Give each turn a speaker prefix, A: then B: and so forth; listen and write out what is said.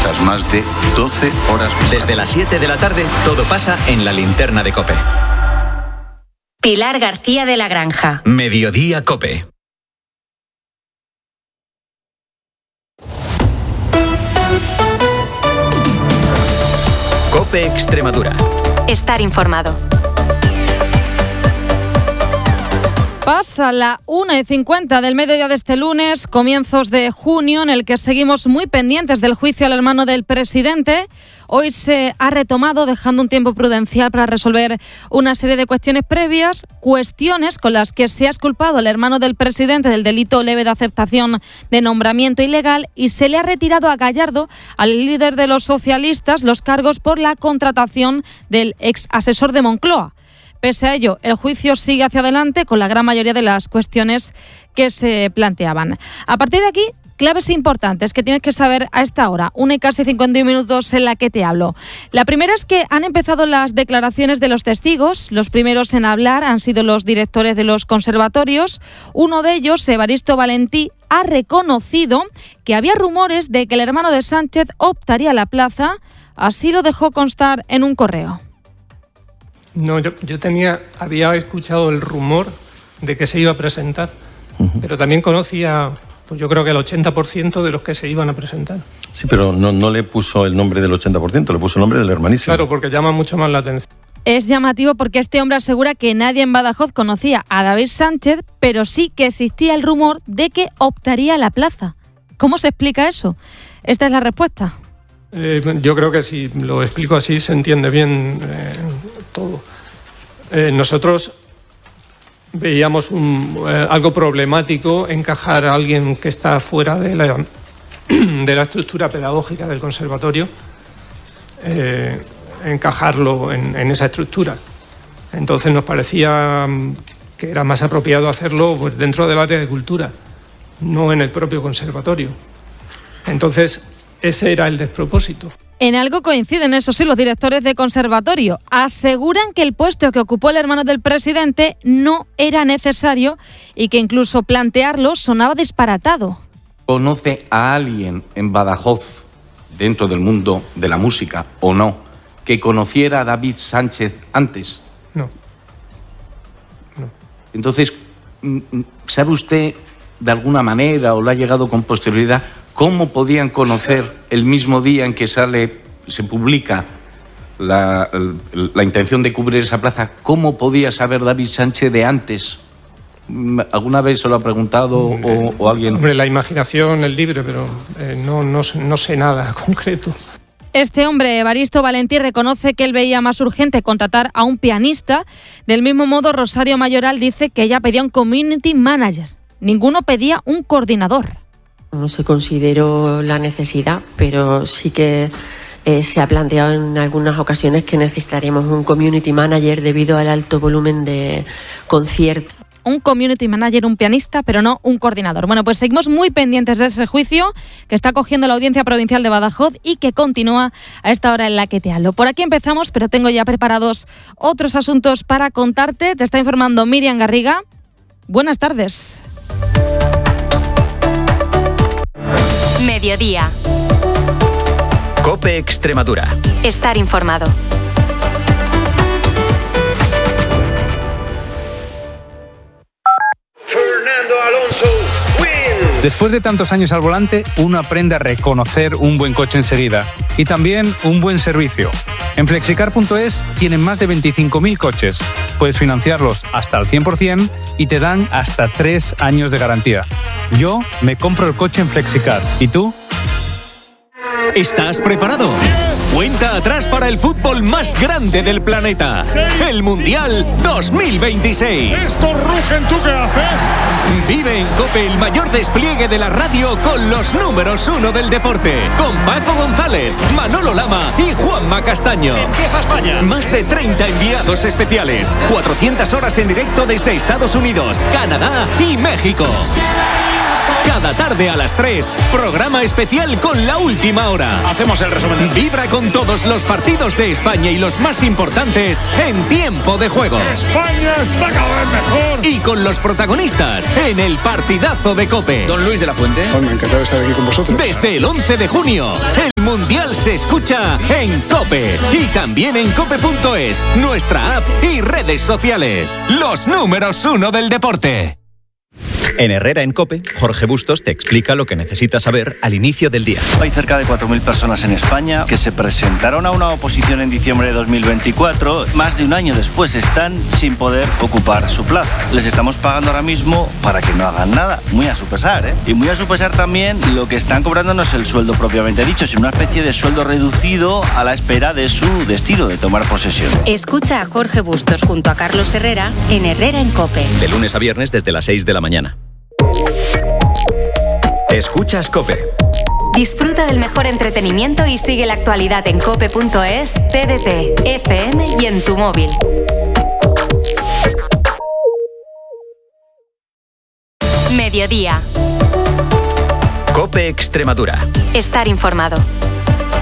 A: tras más de 12 horas.
B: Desde las 7 de la tarde, todo pasa en la linterna de COPE.
C: Pilar García de la Granja.
B: Mediodía COPE. COPE Extremadura.
C: Estar informado.
D: Pasa la 1:50 del mediodía de este lunes, comienzos de junio, en el que seguimos muy pendientes del juicio al hermano del presidente. Hoy se ha retomado, dejando un tiempo prudencial para resolver una serie de cuestiones previas, cuestiones con las que se ha exculpado al hermano del presidente del delito leve de aceptación de nombramiento ilegal y se le ha retirado a Gallardo, al líder de los socialistas, los cargos por la contratación del ex asesor de Moncloa. Pese a ello, el juicio sigue hacia adelante con la gran mayoría de las cuestiones que se planteaban. A partir de aquí, claves importantes que tienes que saber a esta hora, 1:51 en la que te hablo. La primera es que han empezado las declaraciones de los testigos. Los primeros en hablar han sido los directores de los conservatorios. Uno de ellos, Evaristo Valentí, ha reconocido que había rumores de que el hermano de Sánchez optaría a la plaza. Así lo dejó constar en un correo.
E: No, yo había escuchado el rumor de que se iba a presentar, pero también conocía, pues yo creo que el 80% de los que se iban a presentar.
F: Sí, pero no le puso el nombre del 80%, le puso el nombre del hermanísimo.
E: Claro, porque llama mucho más la atención.
D: Es llamativo porque este hombre asegura que nadie en Badajoz conocía a David Sánchez, pero sí que existía el rumor de que optaría a la plaza. ¿Cómo se explica eso? Esta es la respuesta.
E: Yo creo que si lo explico así se entiende bien todo. Nosotros veíamos algo problemático encajar a alguien que está fuera de la estructura pedagógica del conservatorio, encajarlo en esa estructura. Entonces nos parecía que era más apropiado hacerlo pues, dentro del área de cultura, no en el propio conservatorio. Entonces, ese era el despropósito.
D: En algo coinciden, eso sí, los directores de conservatorio. Aseguran que el puesto que ocupó el hermano del presidente no era necesario y que incluso plantearlo sonaba disparatado.
G: ¿Conoce a alguien en Badajoz, dentro del mundo de la música o no, que conociera a David Sánchez antes?
E: No.
G: Entonces, ¿sabe usted de alguna manera o lo ha llegado con posterioridad cómo podían conocer el mismo día en que se publica la intención de cubrir esa plaza? ¿Cómo podía saber David Sánchez de antes? ¿Alguna vez se lo ha preguntado o alguien?
E: Hombre, la imaginación es libre, pero no sé nada concreto.
D: Este hombre, Evaristo Valentí, reconoce que él veía más urgente contratar a un pianista. Del mismo modo, Rosario Mayoral dice que ella pedía un community manager. Ninguno pedía un coordinador.
H: No se consideró la necesidad, pero sí que se ha planteado en algunas ocasiones que necesitaríamos un community manager debido al alto volumen de conciertos.
D: Un community manager, un pianista, pero no un coordinador. Bueno, pues seguimos muy pendientes de ese juicio que está cogiendo la Audiencia Provincial de Badajoz y que continúa a esta hora en la que te hablo. Por aquí empezamos, pero tengo ya preparados otros asuntos para contarte. Te está informando Miriam Garriga. Buenas tardes.
C: Mediodía.
B: COPE Extremadura.
C: Estar informado.
I: Fernando Alonso wins.
J: Después de tantos años al volante, uno aprende a reconocer un buen coche enseguida y también un buen servicio. En Flexicar.es tienen más de 25.000 coches. Puedes financiarlos hasta al 100% y te dan hasta 3 años de garantía. Yo me compro el coche en Flexicar. ¿Y tú?
K: ¿Estás preparado? Cuenta atrás para el fútbol más grande del planeta. El Mundial 2026.
L: ¡Esto rugen! ¿Tú qué haces?
K: Vive en COPE el mayor despliegue de la radio con los números 1 del deporte. Con Paco González, Manolo Lama y Juanma Castaño.
L: ¡Empieza España!
K: Más de 30 enviados especiales. 400 horas en directo desde Estados Unidos, Canadá y México. Cada tarde a las 3, programa especial con La Última Hora.
L: Hacemos el resumen.
K: Vibra con todos los partidos de España y los más importantes en tiempo de juego.
L: España está cada vez mejor.
K: Y con los protagonistas en el partidazo de COPE.
B: Don Luis de la Fuente.
M: Me encantado de estar aquí con vosotros.
K: Desde el 11 de junio, el Mundial se escucha en COPE y también en cope.es, nuestra app y redes sociales. Los números 1 del deporte.
B: En Herrera en COPE, Jorge Bustos te explica lo que necesitas saber al inicio del día.
M: Hay cerca de 4.000 personas en España que se presentaron a una oposición en diciembre de 2024. Más de un año después están sin poder ocupar su plaza. Les estamos pagando ahora mismo para que no hagan nada, muy a su pesar, ¿eh? Y muy a su pesar también lo que están cobrando no es el sueldo propiamente dicho, sino una especie de sueldo reducido a la espera de su destino, de tomar posesión.
C: Escucha a Jorge Bustos junto a Carlos Herrera en Herrera en COPE.
B: De lunes a viernes desde las 6 de la mañana. Escuchas COPE.
C: Disfruta del mejor entretenimiento y sigue la actualidad en cope.es, TDT, FM y en tu móvil. Mediodía.
B: COPE Extremadura.
C: Estar informado.